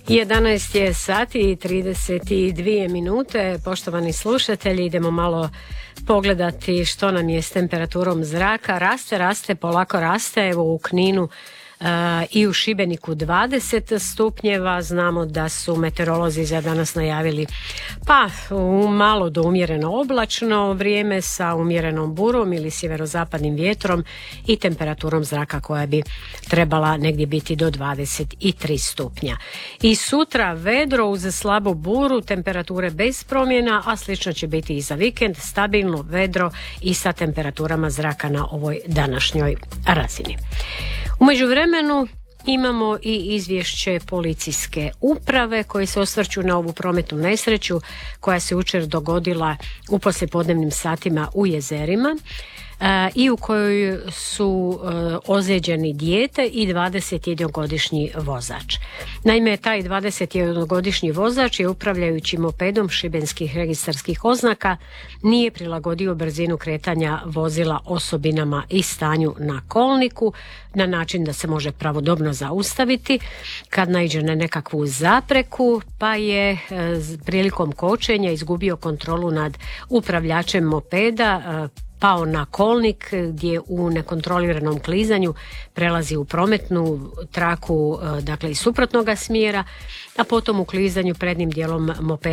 11 je sati i 32 minute. Poštovani slušatelji, idemo malo pogledati što nam je s temperaturom zraka. Raste, polako raste. Evo u Kninu i u Šibeniku 20 stupnjeva. Znamo da su meteorolozi za danas najavili malo do umjereno oblačno vrijeme sa umjerenom burom ili sjeverozapadnim vjetrom i temperaturom zraka koja bi trebala negdje biti do 23 stupnja. I sutra vedro uz slabu buru, temperature bez promjena, a slično će biti i za vikend, stabilno vedro i sa temperaturama zraka na ovoj današnjoj razini. U međuvremenu imamo i izvješće policijske uprave koje se osvrću na ovu prometnu nesreću koja se jučer dogodila u poslijepodnevnim satima u Jezerima i u kojoj su ozlijeđeni dijete i 21-godišnji vozač. Naime, taj 21-godišnji vozač je upravljajući mopedom šibenskih registarskih oznaka nije prilagodio brzinu kretanja vozila osobinama i stanju na kolniku na način da se može pravodobno zaustaviti kad naiđe na nekakvu zapreku, pa je prilikom kočenja izgubio kontrolu nad upravljačem mopeda, pao na kolnik gdje u nekontroliranom klizanju prelazi u prometnu traku, dakle iz suprotnoga smjera, a potom u klizanju prednjim dijelom mopeda